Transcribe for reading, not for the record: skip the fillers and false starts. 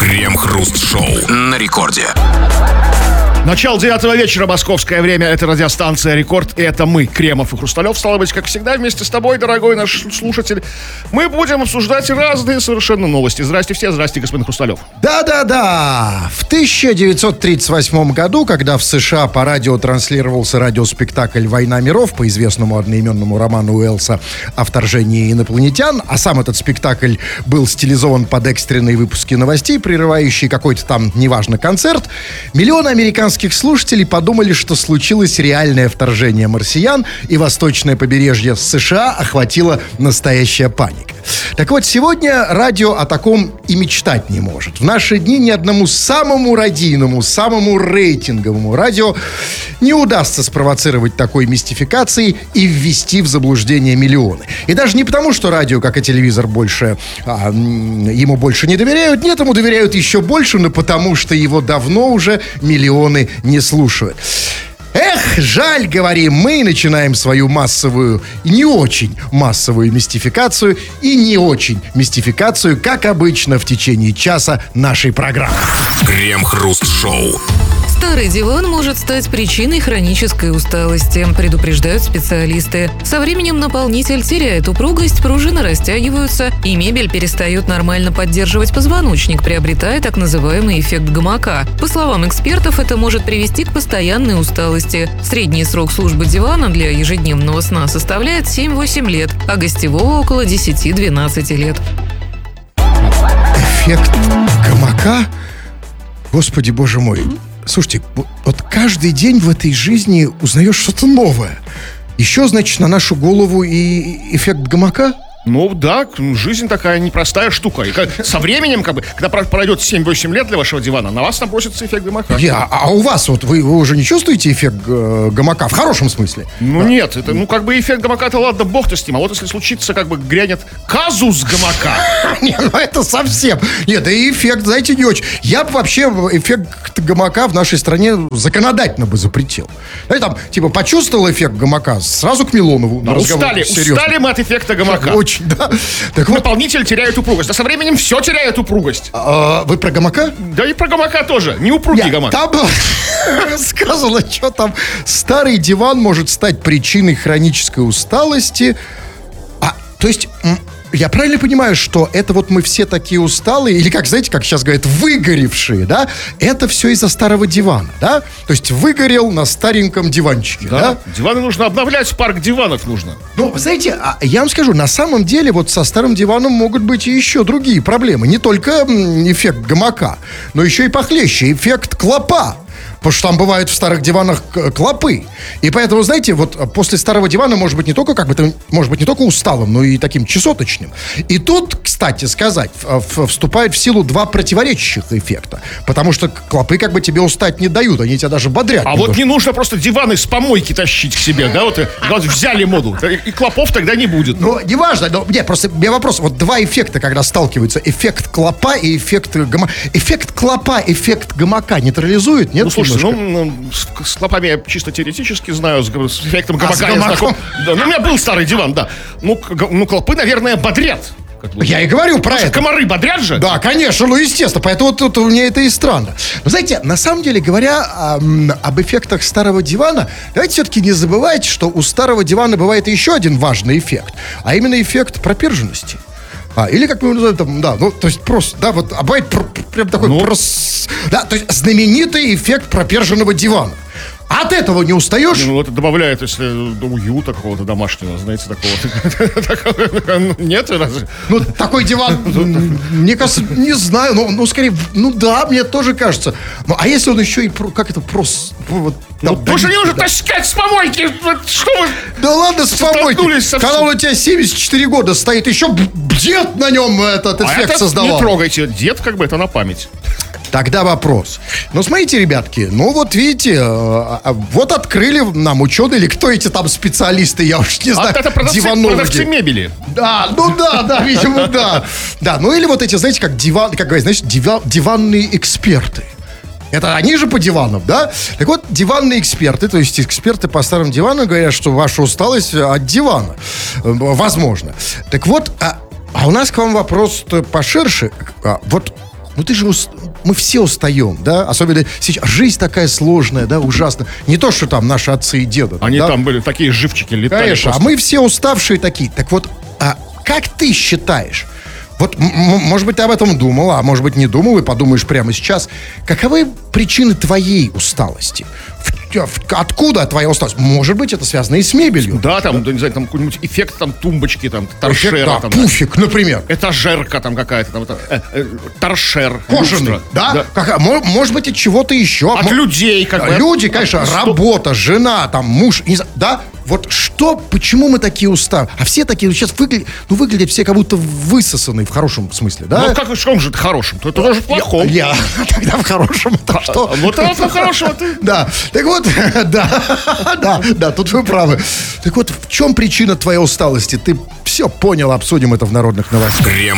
Крем-хруст-шоу на рекорде. Начало 9 вечера, московское время. Это радиостанция «Рекорд». И это мы, Кремов и Хрусталев. Стало быть, как всегда, вместе с тобой, дорогой наш слушатель, мы будем обсуждать разные совершенно новости. Здрасте все, здрасте, господин Хрусталев. Да-да-да. В 1938 году, когда в США по радио транслировался радиоспектакль «Война миров» по известному одноименному роману Уэллса о вторжении инопланетян, а сам этот спектакль был стилизован под экстренные выпуски новостей, прерывающие какой-то там, неважно, концерт, миллионы американских слушателей подумали, что случилось реальное вторжение марсиан, и восточное побережье США охватила настоящая паника. Так вот, сегодня радио о таком и мечтать не может. В наши дни ни одному самому радийному, самому рейтинговому радио не удастся спровоцировать такой мистификации и ввести в заблуждение миллионы. И даже не потому, что радио, как и телевизор, ему больше не доверяют. Нет, ему доверяют еще больше, но потому что его давно уже миллионы не слушают. Эх, жаль, говорим мы, начинаем свою массовую, не очень массовую мистификацию и не очень мистификацию, как обычно, в течение часа нашей программы. Крем-хруст-шоу. Старый диван может стать причиной хронической усталости, предупреждают специалисты. Со временем наполнитель теряет упругость, пружины растягиваются, и мебель перестает нормально поддерживать позвоночник, приобретая так называемый эффект гамака. По словам экспертов, это может привести к постоянной усталости. Средний срок службы дивана для ежедневного сна составляет 7-8 лет, а гостевого около 10-12 лет. Эффект гамака? Господи, боже мой. Слушайте, вот каждый день в этой жизни узнаешь что-то новое. Еще, значит, на нашу голову и эффект гамака? Ну да, жизнь такая непростая штука. И со временем, когда пройдет 7-8 лет для вашего дивана, на вас набросится эффект гамака. А у вас вот вы уже не чувствуете эффект гамака в хорошем смысле? Ну нет, это эффект гамака-то ладно, бог-то с ним. А вот если случится, грянет казус гамака. Не, ну это совсем. Нет, и эффект, знаете, не очень. Я бы вообще эффект гамака в нашей стране законодательно бы запретил. Знаете, там, почувствовал эффект гамака, сразу к Милонову. Устали мы от эффекта гамака. Очень, да. Так вот, наполнитель теряет упругость. А со временем все теряет упругость. Вы про гамака? Да и про гамака тоже. Не упругий гамак. Там было сказано, что там старый диван может стать причиной хронической усталости. То есть, я правильно понимаю, что это вот мы все такие усталые, или как, знаете, как сейчас говорят, выгоревшие, да? Это все из-за старого дивана, да? То есть выгорел на стареньком диванчике, да? Диваны нужно обновлять, парк диванов нужно. Ну, знаете, я вам скажу, на самом деле вот со старым диваном могут быть и еще другие проблемы. Не только эффект гамака, но еще и похлеще, эффект клопа. Потому что там бывают в старых диванах клопы. И поэтому, знаете, вот после старого дивана может быть не только усталым, но и таким чесоточным. И тут, кстати сказать, вступают в силу два противоречащих эффекта. Потому что клопы тебе устать не дают, они тебя даже бодрят. А вот не нужно просто диваны с помойки тащить к себе, да? Вот взяли моду, и клопов тогда не будет. Ну, неважно, но нет, просто у меня вопрос. Вот два эффекта, когда сталкиваются. Эффект клопа и эффект гамака. Эффект клопа, эффект гамака нейтрализует, нет? Ну, слушайте, с клопами я чисто теоретически знаю, с эффектом гамака я знаком. Да, у меня был старый диван, да. Клопы, наверное, бодрят. Я и говорю про это. Комары бодрят же? Да, конечно, естественно. Поэтому тут у меня это и странно. Но знаете, на самом деле, говоря об эффектах старого дивана, давайте все-таки не забывайте, что у старого дивана бывает еще один важный эффект. А именно эффект проперженности. Или как мы его называем, то есть просто, бывает прям такой то есть знаменитый эффект проперженного дивана. От этого не устаешь? Это добавляет, если уюта какого-то домашнего, знаете, такого. Нет? Такой диван, мне кажется, не знаю, скорее, да, мне тоже кажется. А если он еще и, просто... Больше не нужно таскать с помойки! Что вы... Да ладно, с помойки! Когда он у тебя 74 года стоит, еще дед на нем этот эффект создавал. Не трогайте, дед это на память. Тогда вопрос. Смотрите, ребятки, видите, вот открыли нам ученые, или кто эти там специалисты, я уж не знаю, это продавцы мебели. Да, видимо, да. Да, или вот эти, знаете, как говорят, знаете, диванные эксперты. Это они же по диванам, да? Так вот, диванные эксперты, то есть эксперты по старым диванам говорят, что ваша усталость от дивана. Возможно. Так вот, у нас к вам вопрос поширше. Вот Ну ты же, мы все устаем, да? Особенно сейчас. Жизнь такая сложная, да, ужасно. Не то, что там наши отцы и деды. Они да? там были такие живчики, летали. Конечно, просто. а мы все уставшие такие. Так вот, как ты считаешь, вот, может быть, ты об этом думал, а может быть, не думал, и подумаешь прямо сейчас, каковы причины твоей усталости? Откуда твоя усталость? Может быть, это связано и с мебелью. Да, там, не знаю, там какой-нибудь эффект, там, тумбочки, там, торшера. Да, там, пуфик, например. этажерка там какая-то, там, Кожаный, торшер. люстра. да? Может быть, от чего-то еще. От людей, как бы. Люди, конечно, работа, жена, там, муж, не знаю, да? Вот почему мы такие уставшие? А все такие, сейчас выглядят все как будто высосанные в хорошем смысле, да? Ну, как в каком же хорошем? То это тоже в плохом. Я тогда в хорошем, это что? Вот это в хорошем, ты... Да, так вот, да, тут вы правы. Так вот, в чем причина твоей усталости? Ты все понял, обсудим это в народных новостях. Крем